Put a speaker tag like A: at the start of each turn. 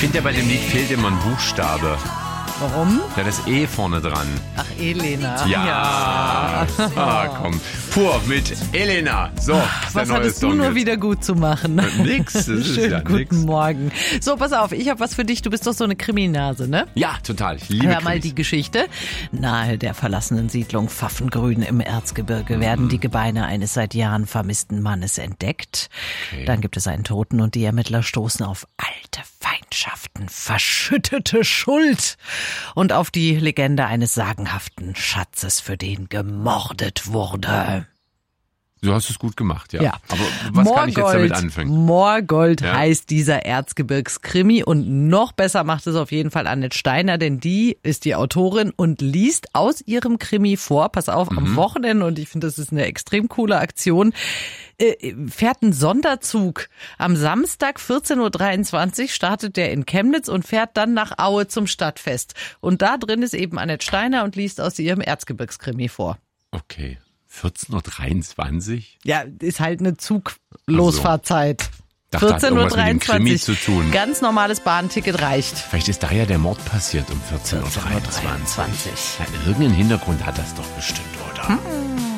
A: finde ja, bei dem Lied fehlt immer ein Buchstabe.
B: Warum?
A: Ja, das E vorne dran.
B: Ach, Elena.
A: Ja. Ah, komm. Pur mit Elena. So, ist der
B: Was
A: neue
B: hattest du
A: Song
B: nur
A: jetzt.
B: wieder gut zu machen?
A: Nix, das ist
B: Schönen
A: ja
B: guten
A: nix.
B: Morgen. So, pass auf, ich habe was für dich. Du bist doch so eine Kriminase, ne?
A: Ja, total. Ich liebe
B: Hör mal
A: Krimis.
B: die Geschichte. Nahe der verlassenen Siedlung Pfaffengrün im Erzgebirge werden die Gebeine eines seit Jahren vermissten Mannes entdeckt.
A: Okay.
B: Dann gibt es einen Toten und die Ermittler stoßen auf alte Feindschaften, verschüttete Schuld und auf die Legende eines sagenhaften Schatzes, für den gemordet wurde.
A: Du hast es gut gemacht, ja.
B: Ja.
A: Aber was kann ich jetzt damit anfangen?
B: Moorgold
A: Ja.
B: heißt dieser Erzgebirgskrimi und noch besser macht es auf jeden Fall Annette Steiner, denn die ist die Autorin und liest aus ihrem Krimi vor. Pass auf, am Wochenende, und ich finde, das ist eine extrem coole Aktion, fährt ein Sonderzug. Am Samstag 14.23 Uhr startet der in Chemnitz und fährt dann nach Aue zum Stadtfest. Und da drin ist eben Annette Steiner und liest aus ihrem Erzgebirgskrimi vor.
A: Okay. 14.23 Uhr?
B: Ja, ist halt eine Zuglosfahrzeit.
A: Dachte, hat irgendwas mit dem Krimi
B: 14.23
A: zu tun.
B: Ganz normales Bahnticket reicht.
A: Vielleicht ist da ja der Mord passiert um 14.23 Uhr. Ja, irgendeinen Hintergrund hat das doch bestimmt, oder?